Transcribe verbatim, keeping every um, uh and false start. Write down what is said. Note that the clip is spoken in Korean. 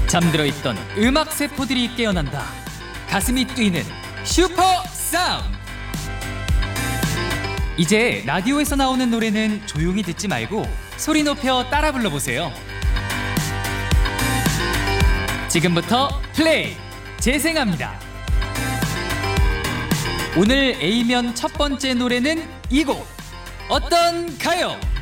잠들어 있던 음악 세포들이 깨어난다. 가슴이 뛰는 슈퍼 사운드. 이제 라디오에서 나오는 노래는 조용히 듣지 말고 소리 높여 따라 불러보세요. 지금부터 플레이 재생합니다. 오늘 A면 첫 번째 노래는 이 곡 어떤가요?